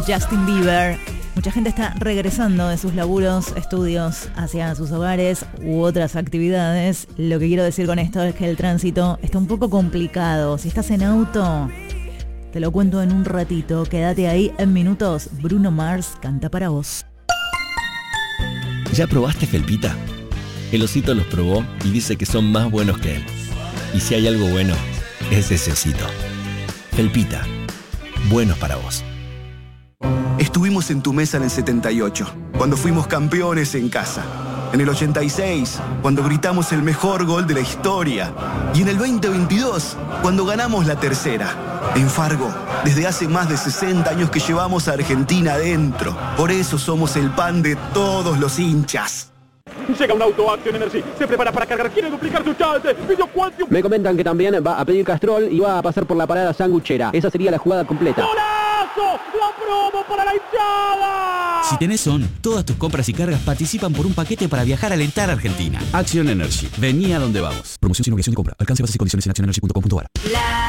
Justin Bieber. Mucha gente está regresando de sus laburos, estudios hacia sus hogares u otras actividades. Lo que quiero decir con esto es que el tránsito está un poco complicado. Si estás en auto, te lo cuento en un ratito. Quédate ahí en minutos. Bruno Mars canta para vos. ¿Ya probaste Felpita? El osito los probó y dice que son más buenos que él. Y si hay algo bueno, es ese osito. Felpita, buenos para vos. Estuvimos en tu mesa en el 78, cuando fuimos campeones en casa. En el 86, cuando gritamos el mejor gol de la historia. Y en el 2022, cuando ganamos la tercera. En Fargo, desde hace más de 60 años que llevamos a Argentina adentro. Por eso somos el pan de todos los hinchas. Llega un auto Action Energy, se prepara para cargar, quiere duplicar su chance. Me comentan que también va a pedir Castrol y va a pasar por la parada sanguchera. Esa sería la jugada completa. ¡Golazo! ¡La promo para la hinchada! Si tenés ON, todas tus compras y cargas participan por un paquete para viajar a alentar a Argentina. Action Energy. Vení a donde vamos. Promoción sin obligación de compra. Alcance bases y condiciones en actionenergy.com.ar.